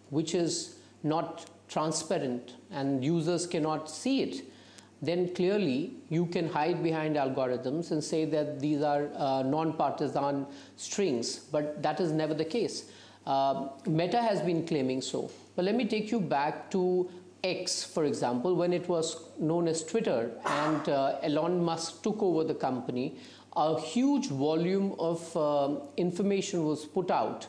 which is not transparent and users cannot see it, then clearly you can hide behind algorithms and say that these are non-partisan strings, but that is never the case. Meta has been claiming so. But let me take you back to X, for example, when it was known as Twitter and Elon Musk took over the company. A huge volume of information was put out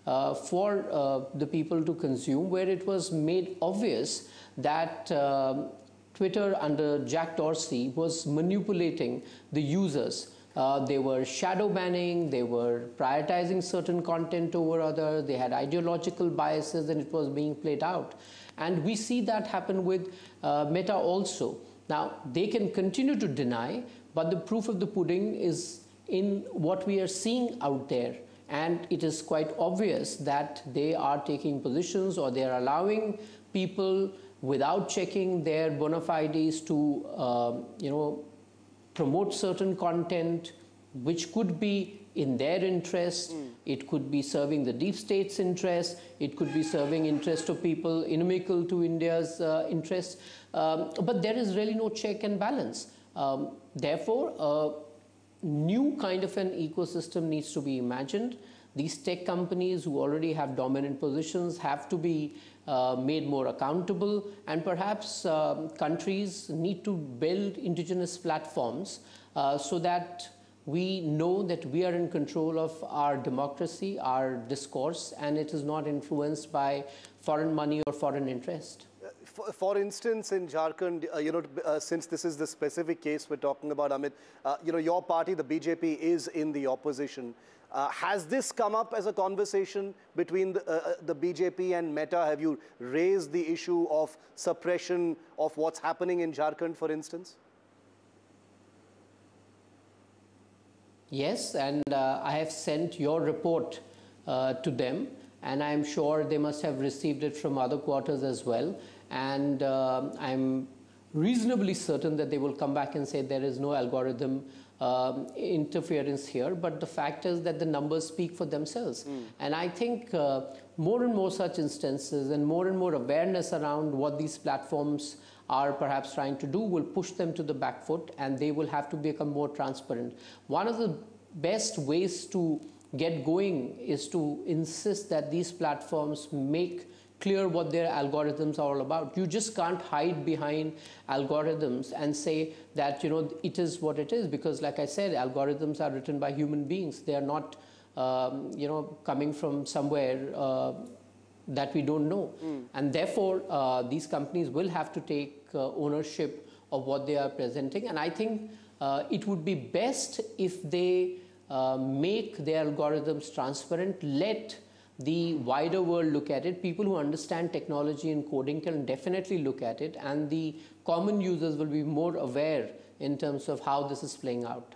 for the people to consume, where it was made obvious that Twitter under Jack Dorsey was manipulating the users. They were shadow banning, they were prioritizing certain content over other, they had ideological biases, and it was being played out. And we see that happen with Meta also. Now, they can continue to deny, but the proof of the pudding is in what we are seeing out there. And it is quite obvious that they are taking positions, or they are allowing people without checking their bona fides to promote certain content which could be in their interest. It could be serving the deep state's interest. It could be serving interest of people inimical to India's interests. But there is really no check and balance. Therefore, a new kind of an ecosystem needs to be imagined. These tech companies who already have dominant positions have to be made more accountable, and perhaps countries need to build indigenous platforms so that we know that we are in control of our democracy, our discourse, and it is not influenced by foreign money or foreign interest. For instance, in Jharkhand, since this is the specific case we're talking about, Amit, your party, the BJP, is in the opposition. Has this come up as a conversation between the BJP and Meta? Have you raised the issue of suppression of what's happening in Jharkhand, for instance? Yes, and I have sent your report to them, and I'm sure they must have received it from other quarters as well. And I'm reasonably certain that they will come back and say there is no algorithm interference here, but the fact is that the numbers speak for themselves. And I think more and more such instances and more awareness around what these platforms are perhaps trying to do will push them to the back foot, and they will have to become more transparent. One of the best ways to get going is to insist that these platforms make clear what their algorithms are all about. You just can't hide behind algorithms and say that it is what it is, because like I said, algorithms are written by human beings. They are not coming from somewhere that we don't know. And therefore these companies will have to take ownership of what they are presenting. And I think it would be best if they make their algorithms transparent, let the wider world look at it. People who understand technology and coding can definitely look at it, and the common users will be more aware in terms of how this is playing out.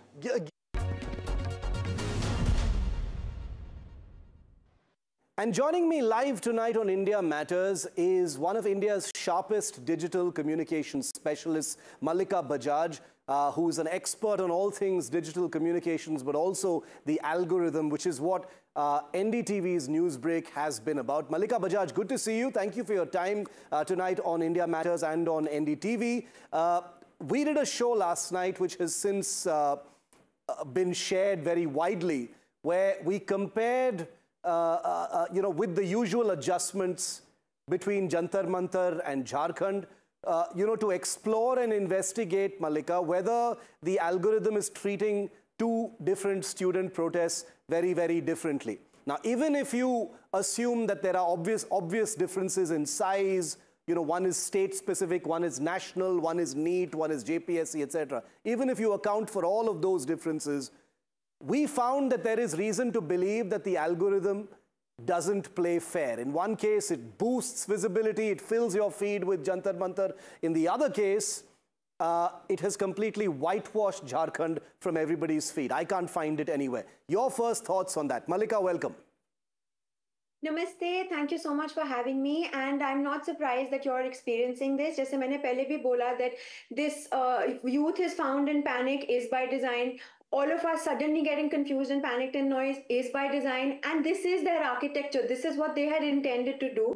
And joining me live tonight on India Matters is one of India's sharpest digital communications specialists, Mallika Bajaj, who's an expert on all things digital communications, but also the algorithm, which is what NDTV's Newsbreak has been about. Mallika Bajaj, good to see you. Thank you for your time tonight on India Matters and on NDTV. We did a show last night, which has since been shared very widely, where we compared with the usual adjustments between Jantar Mantar and Jharkhand, to explore and investigate, Mallika, whether the algorithm is treating two different student protests very, very differently. Now, even if you assume that there are obvious differences in size, one is state-specific, one is national, one is NEET, one is JPSC, etc. Even if you account for all of those differences, we found that there is reason to believe that the algorithm doesn't play fair. In one case, it boosts visibility, it fills your feed with Jantar Mantar. In the other case, it has completely whitewashed Jharkhand from everybody's feed. I can't find it anywhere. Your first thoughts on that. Mallika, welcome. Namaste, thank you so much for having me, and I'm not surprised that you're experiencing this. जैसे मैंने पहले भी बोला that this youth is found in panic is by design. All of us suddenly getting confused and panicked and noise is by design, and this is their architecture. This is what they had intended to do.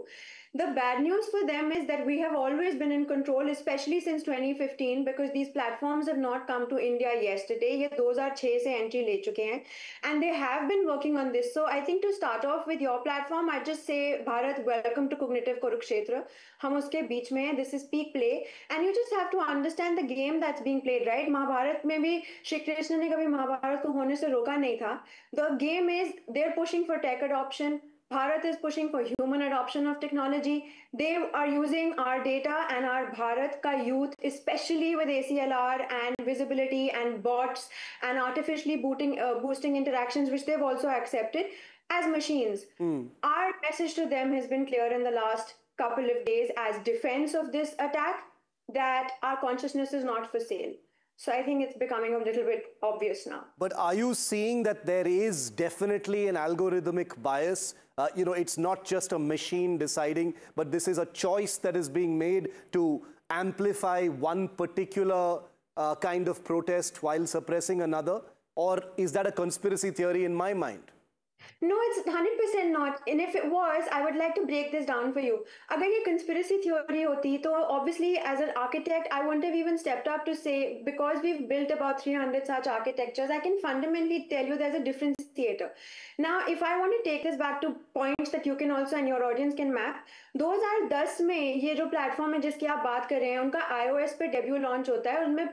The bad news for them is that we have always been in control, especially since 2015, because these platforms have not come to India yesterday. ये 2006 से entry ले चुके हैं, and they have been working on this. So I think to start off with your platform, I just say, Bharat, welcome to Cognitive Kurukshetra. हम उसके बीच में हैं. This is peak play, and you just have to understand the game that's being played, right? Mahabharat में भी श्री कृष्ण ने कभी महाभारत को होने से रोका नहीं था. The game is they're pushing for tech adoption. Bharat is pushing for human adoption of technology. They are using our data and our Bharat ka youth, especially with ACLR and visibility and bots and artificially boosting interactions, which they've also accepted as machines. Our message to them has been clear in the last couple of days as defense of this attack, that our consciousness is not for sale. So I think it's becoming a little bit obvious now. But are you seeing that there is definitely an algorithmic bias? You know, it's not just a machine deciding, but this is a choice that is being made to amplify one particular kind of protest while suppressing another? Or is that a conspiracy theory in my mind? No, it's 100% not. And if it was, I would like to break this down for you. अगर ये conspiracy theory होती, तो obviously as an architect, I wouldn't have even stepped up to say, because we've built about 300 such architectures, I can fundamentally tell you there's a differentiator. Now, if I want to take this back to points that you can also and your audience can map, 2010 में ये जो platform है जिसकी आप बात कर रहे हैं, उनका iOS पे डेब्यू लॉन्च होता है, उनमें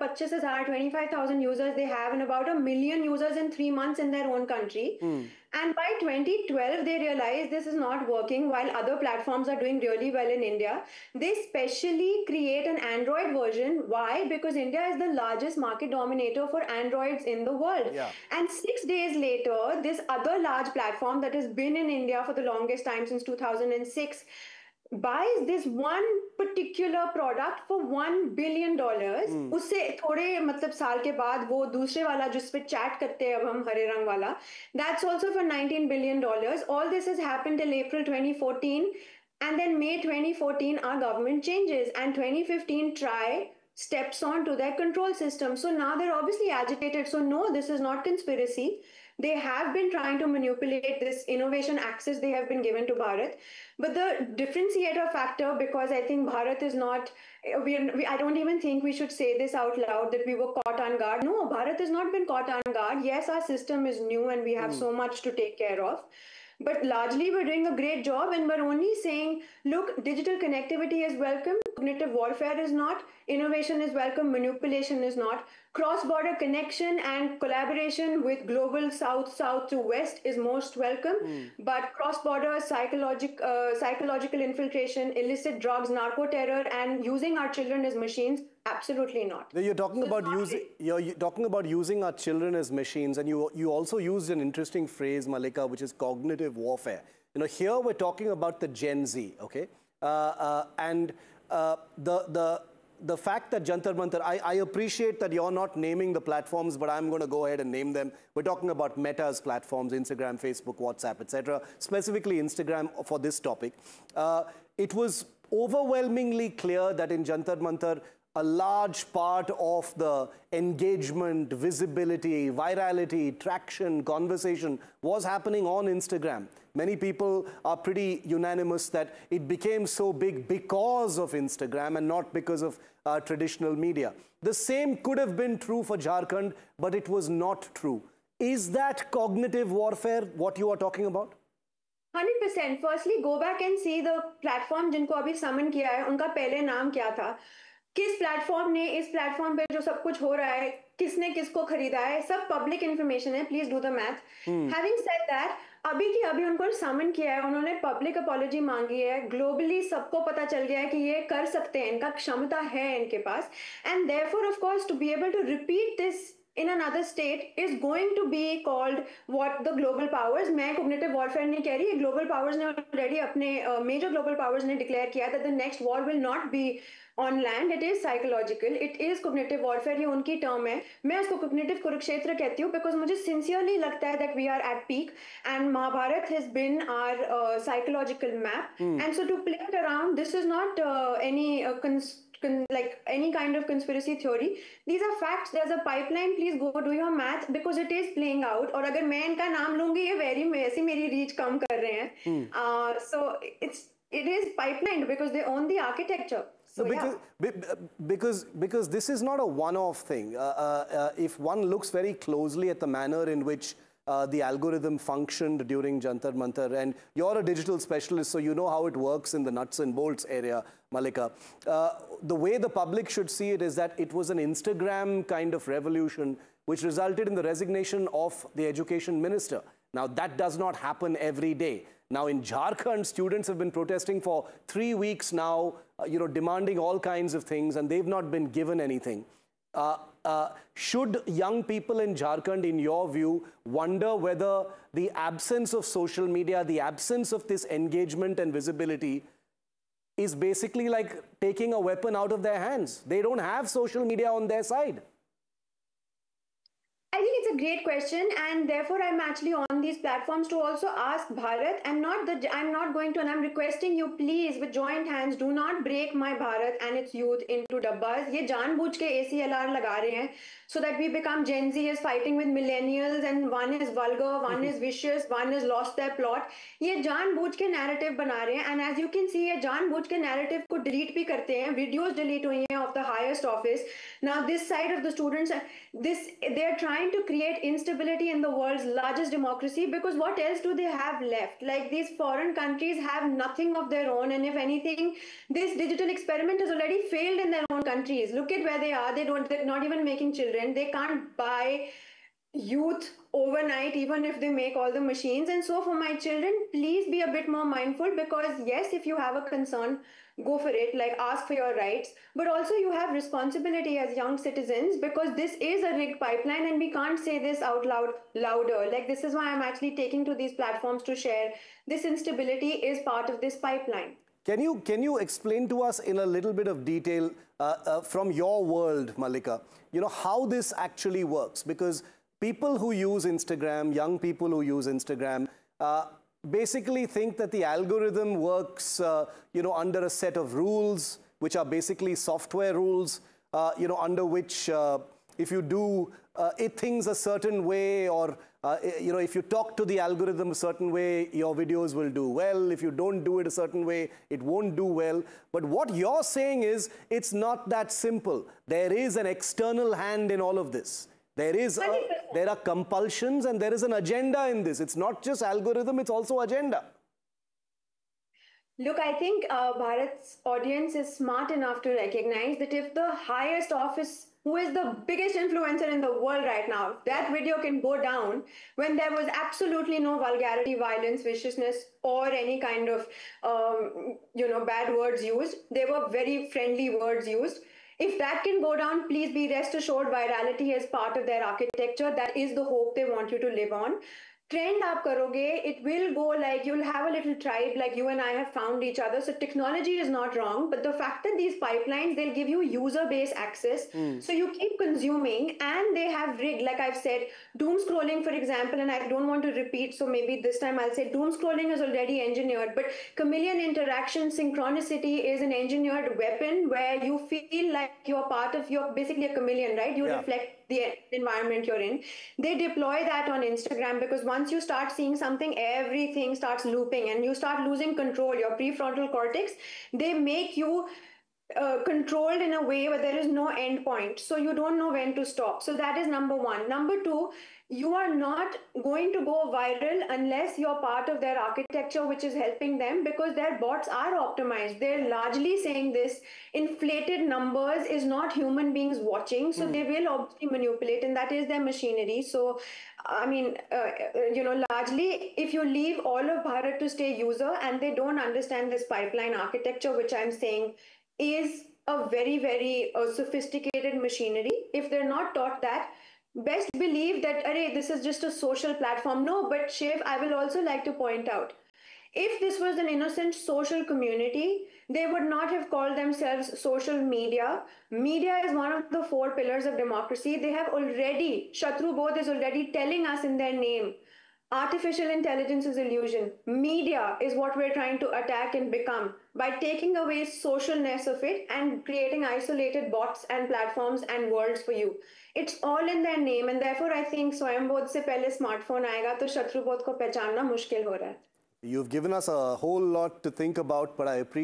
25,000 users they have and about 1 million users in 3 months in their own country. And by 2012, they realized this is not working while other platforms are doing really well in India. They specially create an Android version. Why? Because India is the largest market dominator for Androids in the world. Yeah. And 6 days later, this other large platform that has been in India for the longest time since 2006 buys this one particular product for $1 billion. उससे थोड़े मतलब साल के बाद वो दूसरे वाला जिस पे चैट करते हैं अब हम हरे रंग वाला, that's also for $19 billion. All this has happened till April 2014, and then May 2014 our government changes, and 2015 TRAI steps on to their control system. So now they're obviously agitated. So no, this is not conspiracy. They have been trying to manipulate this innovation access they have been given to Bharat. But the differentiator factor, because I think Bharat is not, I don't even think we should say this out loud that we were caught on guard. No, Bharat has not been caught on guard. Yes, our system is new and we have so much to take care of. But largely, we're doing a great job, and we're only saying, look, digital connectivity is welcome, cognitive warfare is not, innovation is welcome, manipulation is not. Cross-border connection and collaboration with global south to west is most welcome, but cross-border psychological infiltration, illicit drugs, narco-terror, and using our children as machines, absolutely not. You're talking about using our children as machines, and you also used an interesting phrase, Mallika, which is cognitive warfare. You know, here we're talking about the Gen Z, okay, and the fact that Jantar Mantar, I appreciate that you're not naming the platforms, but I'm going to go ahead and name them. We're talking about Meta's platforms, Instagram, Facebook, WhatsApp, etc. Specifically Instagram for this topic. It was overwhelmingly clear that in Jantar Mantar, a large part of the engagement, visibility, virality, traction, conversation was happening on Instagram. Many people are pretty unanimous that it became so big because of Instagram and not because of traditional media. The same could have been true for Jharkhand, but it was not true. Is that cognitive warfare what you are talking about? 100%. Firstly, go back and see the platform जिनको अभी summon किया है, उनका पहले नाम क्या था? किस प्लेटफॉर्म ने इस प्लेटफॉर्म पे जो सब कुछ हो रहा है, किसने किसको खरीदा है, सब पब्लिक इन्फॉर्मेशन है. Please do the math. Having said that, अभी की अभी उनको समन किया है, उन्होंने पब्लिक अपॉलॉजी मांगी है, ग्लोबली सबको पता चल गया है कि ये कर सकते हैं, इनका क्षमता है इनके पास, and therefore of course to be able to repeat this in another state is going to be called what the global powers, मैं cognitive warfare नहीं कह रही, global powers ने already अपने major global powers ने declare किया that the next war will not be on land, it is psychological, it is cognitive warfare, ये उनकी term है. मैं उसको cognitive कुरुक्षेत्र कहती हूँ because मुझे sincerely लगता है that we are at peak and Mahabharat has been our psychological map, and so to play it around, this is not any like any kind of conspiracy theory. These are facts. There's a pipeline. Please go do your math because it is playing out. और अगर मैं इनका नाम लूँगी ये वैसी मेरी reach कम कर रहे हैं. So it is pipelined because they own the architecture. No, So yeah. because this is not a one-off thing. If one looks very closely at the manner in which the algorithm functioned during Jantar Mantar, and you're a digital specialist, so you know how it works in the nuts and bolts area, Mallika. The way the public should see it is that it was an Instagram kind of revolution which resulted in the resignation of the education minister. Now, that does not happen every day. Now, in Jharkhand, students have been protesting for 3 weeks now, demanding all kinds of things, and they've not been given anything. Should young people in Jharkhand, in your view, wonder whether the absence of social media, the absence of this engagement and visibility is basically like taking a weapon out of their hands? They don't have social media on their side. I think it's a great question, and therefore I'm actually on these platforms to also ask Bharat. I'm not going to, and I'm requesting you, please, with joint hands, do not break my Bharat and its youth into dabbas. ये जानबूझ के ACLR लगा रहे हैं so that we become Gen Z is fighting with millennials, and one is vulgar, one is vicious, one has lost their plot. ये जानबूझ के narrative बना रहे हैं, and as you can see, ये जानबूझ के narrative को delete भी करते हैं. Videos delete हुई हैं of the highest office. Now this side of the students, they're trying to create instability in the world's largest democracy, because what else do they have left? Like, these foreign countries have nothing of their own, and if anything, this digital experiment has already failed in their own countries. Look at where they are. They're not even making children. They can't buy youth overnight, even if they make all the machines. And so for my children, please be a bit more mindful, because yes, if you have a concern, go for it, like ask for your rights, but also you have responsibility as young citizens, because this is a rigged pipeline, and we can't say this out loud louder. Like, this is why I'm actually taking to these platforms to share this instability is part of this pipeline. Can you explain to us in a little bit of detail from your world, Mallika, how this actually works? Because people who use Instagram, young people who use Instagram, basically think that the algorithm works, under a set of rules, which are basically software rules, under which if you do things a certain way, or if you talk to the algorithm a certain way, your videos will do well. If you don't do it a certain way, it won't do well. But what you're saying is, it's not that simple. There is an external hand in all of this. There are compulsions, and there is an agenda in this. It's not just algorithm, it's also agenda. Look, I think Bharat's audience is smart enough to recognize that if the highest office, who is the biggest influencer in the world right now, that video can go down when there was absolutely no vulgarity, violence, viciousness, or any kind of, bad words used. There were very friendly words used. If that can go down, please be rest assured virality is part of their architecture. That is the hope they want you to live on. Trend aap karoge, it will go like you'll have a little tribe, like you and I have found each other. So technology is not wrong, but the fact that these pipelines, they'll give you user-based access. So you keep consuming, and they have rigged, like I've said, doom scrolling, for example, and I don't want to repeat, so maybe this time I'll say doom scrolling is already engineered, but chameleon interaction synchronicity is an engineered weapon where you feel like you're basically a chameleon, right? You reflect the environment you're in. They deploy that on Instagram, because once you start seeing something, everything starts looping and you start losing control. Your prefrontal cortex, they make you controlled in a way where there is no end point. So you don't know when to stop. So that is number one. Number two, you are not going to go viral unless you're part of their architecture, which is helping them, because their bots are optimized. They're largely saying this inflated numbers is not human beings watching. So they will obviously manipulate, and that is their machinery. So, I mean, largely, if you leave all of Bharat to stay user and they don't understand this pipeline architecture, which I'm saying is a very, very sophisticated machinery, if they're not taught that, best believe that, array, this is just a social platform. No, but Shiv, I will also like to point out, if this was an innocent social community, they would not have called themselves social media. Media is one of the 4 pillars of democracy. They have already, Shatru Bodh is already telling us in their name, artificial intelligence is illusion. Media is what we're trying to attack and become by taking away socialness of it and creating isolated bots and platforms and worlds for you. It's all in their name, and therefore I think Swayambodh se pehle smartphone aayega to Shatrubodh ko pehchanna mushkil ho raha hai. You've given us a whole lot to think about, but I appreciate